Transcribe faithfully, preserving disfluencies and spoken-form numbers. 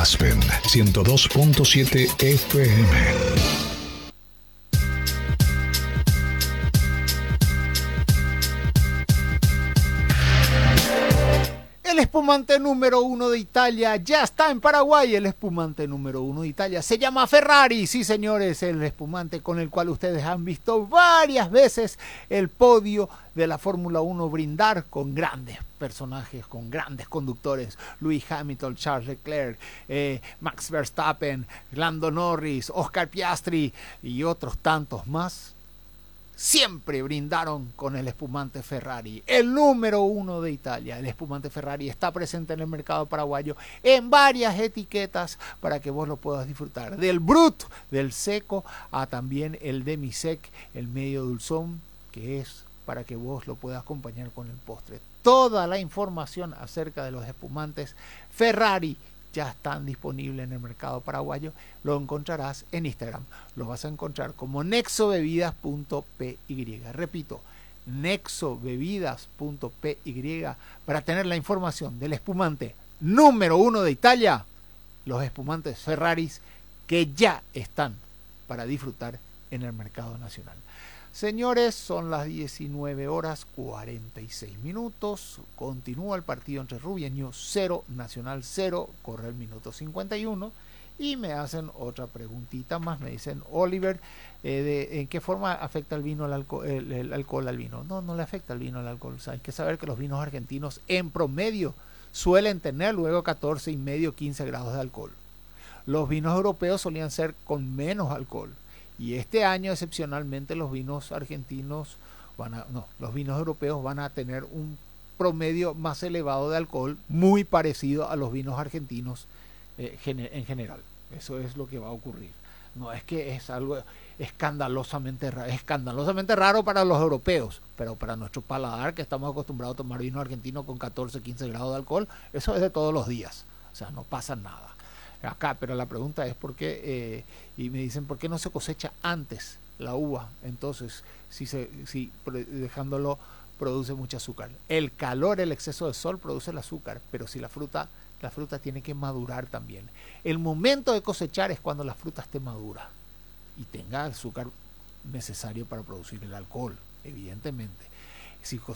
Aspen ciento dos punto siete F M. El espumante número uno de Italia ya está en Paraguay. El espumante número uno de Italia se llama Ferrari. Sí, señores, el espumante con el cual ustedes han visto varias veces el podio de la Fórmula uno brindar con grandes personajes, con grandes conductores. Lewis Hamilton, Charles Leclerc, eh, Max Verstappen, Lando Norris, Oscar Piastri y otros tantos más. Siempre brindaron con el espumante Ferrari, el número uno de Italia. El espumante Ferrari está presente en el mercado paraguayo en varias etiquetas para que vos lo puedas disfrutar. Del Brut, del seco, a también el Demisec, el medio dulzón, que es para que vos lo puedas acompañar con el postre. Toda la información acerca de los espumantes Ferrari ya están disponibles en el mercado paraguayo. Lo encontrarás en Instagram. Lo vas a encontrar como nexo bebidas punto p y. Repito, nexo bebidas punto p y para tener la información del espumante número uno de Italia, los espumantes Ferraris que ya están para disfrutar en el mercado nacional. Señores, son las diecinueve horas cuarenta y seis minutos. Continúa el partido entre Rubiaño cero, Nacional cero. Corre el minuto cincuenta y uno. Y me hacen otra preguntita más. Me dicen, Oliver, eh, de, ¿en qué forma afecta el vino al alcohol, el, el alcohol al vino? No, no le afecta el vino al alcohol. O sea, hay que saber que los vinos argentinos en promedio suelen tener luego catorce y medio, quince grados de alcohol. Los vinos europeos solían ser con menos alcohol. Y este año, excepcionalmente, los vinos argentinos, van a, no, los vinos europeos van a tener un promedio más elevado de alcohol, muy parecido a los vinos argentinos eh, gener, en general. Eso es lo que va a ocurrir. No es que es algo escandalosamente raro, escandalosamente raro para los europeos, pero para nuestro paladar, que estamos acostumbrados a tomar vino argentino con catorce, quince grados de alcohol, eso es de todos los días. O sea, no pasa nada. Acá, pero la pregunta es por qué, eh, y me dicen, ¿por qué no se cosecha antes la uva? Entonces, si, se, si dejándolo produce mucho azúcar. El calor, el exceso de sol produce el azúcar, pero si la fruta, la fruta tiene que madurar también. El momento de cosechar es cuando la fruta esté madura y tenga el azúcar necesario para producir el alcohol, evidentemente. Si